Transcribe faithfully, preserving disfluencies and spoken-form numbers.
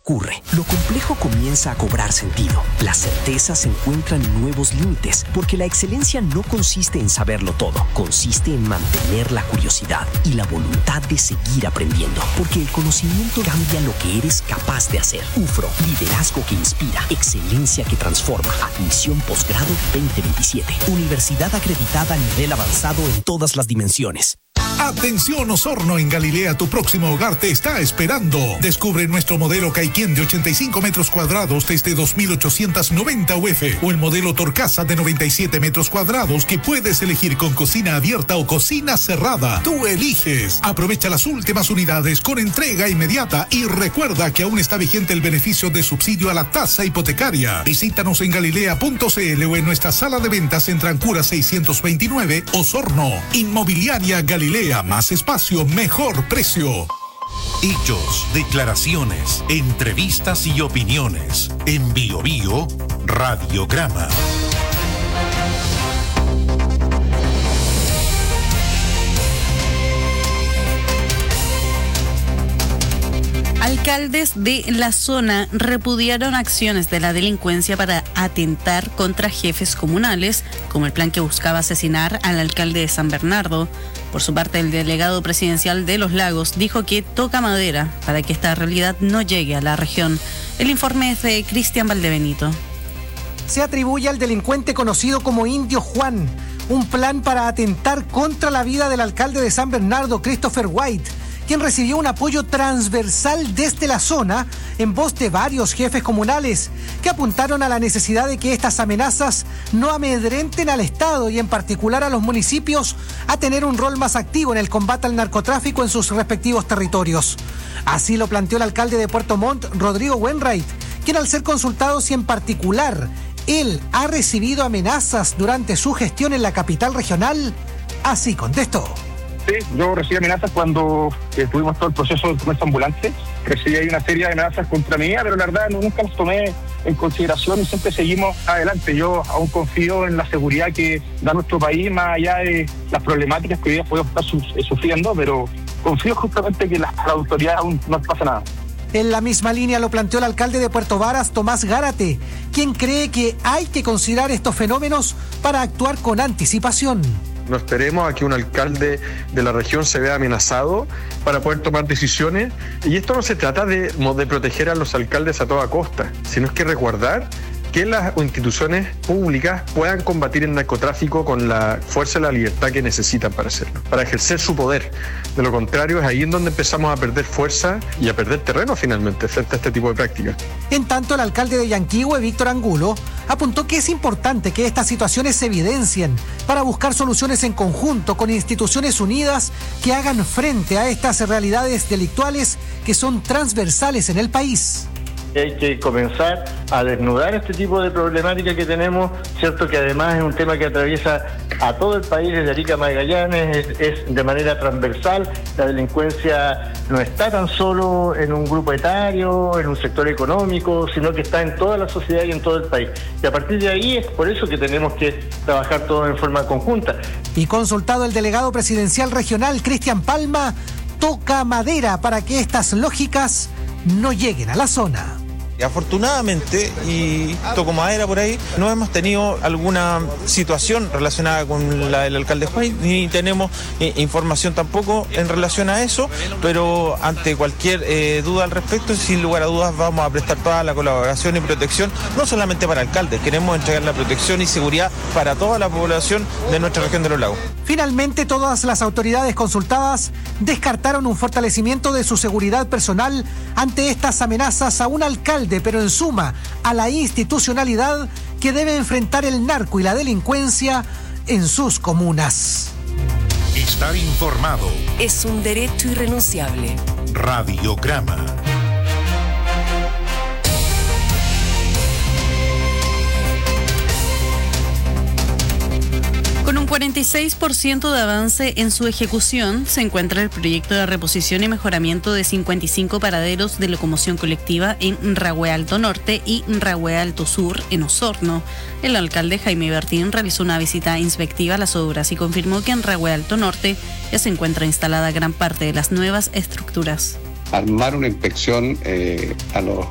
ocurre, lo complejo comienza a cobrar sentido. La certeza se encuentra en nuevos límites, porque la excelencia no consiste en saberlo todo, consiste en mantener la curiosidad y la voluntad de seguir aprendiendo, porque el conocimiento cambia lo que eres capaz de hacer. U F R O, liderazgo que inspira, excelencia que transforma. Admisión posgrado veinte veintisiete. Universidad acreditada a nivel avanzado en todas las dimensiones. Atención Osorno, en Galilea tu próximo hogar te está esperando. Descubre nuestro modelo Caiquén de ochenta y cinco metros cuadrados desde dos mil ochocientos noventa U F o el modelo Torcasa de noventa y siete metros cuadrados que puedes elegir con cocina abierta o cocina cerrada. Tú eliges. Aprovecha las últimas unidades con entrega inmediata y recuerda que aún está vigente el beneficio de subsidio a la tasa hipotecaria. Visítanos en galilea punto c l o en nuestra sala de ventas en Trancura seiscientos veintinueve, Osorno. Inmobiliaria Galilea. Más espacio, mejor precio. Hechos, declaraciones, entrevistas y opiniones. En Bio Bio, Radiograma. Alcaldes de la zona repudiaron acciones de la delincuencia para atentar contra jefes comunales, como el plan que buscaba asesinar al alcalde de San Bernardo. Por su parte, el delegado presidencial de Los Lagos dijo que toca madera para que esta realidad no llegue a la región. El informe es de Cristian Valdebenito. Se atribuye al delincuente conocido como Indio Juan un plan para atentar contra la vida del alcalde de San Bernardo, Christopher White, quien recibió un apoyo transversal desde la zona en voz de varios jefes comunales que apuntaron a la necesidad de que estas amenazas no amedrenten al Estado y en particular a los municipios a tener un rol más activo en el combate al narcotráfico en sus respectivos territorios. Así lo planteó el alcalde de Puerto Montt, Rodrigo Wainwright, quien al ser consultado si en particular él ha recibido amenazas durante su gestión en la capital regional, así contestó. Sí, yo recibí amenazas cuando eh, tuvimos todo el proceso del comercio ambulante. Recibí ahí una serie de amenazas contra mí, pero la verdad nunca las tomé en consideración y siempre seguimos adelante. Yo aún confío en la seguridad que da nuestro país, más allá de las problemáticas que hoy día podemos estar su- eh, sufriendo, pero confío justamente que las, las autoridades aún no les pasa nada. En la misma línea lo planteó el alcalde de Puerto Varas, Tomás Gárate, quien cree que hay que considerar estos fenómenos para actuar con anticipación. No esperemos a que un alcalde de la región se vea amenazado para poder tomar decisiones. Y esto no se trata de, de proteger a los alcaldes a toda costa, sino es que resguardar que las instituciones públicas puedan combatir el narcotráfico con la fuerza y la libertad que necesitan para hacerlo, para ejercer su poder. De lo contrario, es ahí en donde empezamos a perder fuerza y a perder terreno finalmente frente a este tipo de prácticas. En tanto, el alcalde de Yanquihue, Víctor Angulo, apuntó que es importante que estas situaciones se evidencien para buscar soluciones en conjunto con instituciones unidas que hagan frente a estas realidades delictuales que son transversales en el país. Hay que comenzar a desnudar este tipo de problemática que tenemos, cierto que además es un tema que atraviesa a todo el país, desde Arica a Magallanes, es, es de manera transversal. La delincuencia no está tan solo en un grupo etario, en un sector económico, sino que está en toda la sociedad y en todo el país. Y a partir de ahí es por eso que tenemos que trabajar todos en forma conjunta. Y consultado el delegado presidencial regional, Cristian Palma, toca madera para que estas lógicas no lleguen a la zona. Afortunadamente, y toco madera por ahí, no hemos tenido alguna situación relacionada con la del alcalde Juárez, ni tenemos eh, información tampoco en relación a eso, pero ante cualquier eh, duda al respecto, sin lugar a dudas vamos a prestar toda la colaboración y protección, no solamente para alcaldes, queremos entregar la protección y seguridad para toda la población de nuestra región de los lagos. Finalmente, todas las autoridades consultadas descartaron un fortalecimiento de su seguridad personal ante estas amenazas a un alcalde, pero en suma a la institucionalidad que debe enfrentar el narco y la delincuencia en sus comunas. Estar informado. Es un derecho irrenunciable. Radiograma. Con un cuarenta y seis por ciento de avance en su ejecución, se encuentra el proyecto de reposición y mejoramiento de cincuenta y cinco paraderos de locomoción colectiva en Rahue Alto Norte y Rahue Alto Sur, en Osorno. El alcalde Jaime Bertín realizó una visita inspectiva a las obras y confirmó que en Rahue Alto Norte ya se encuentra instalada gran parte de las nuevas estructuras. Armar una inspección eh, a los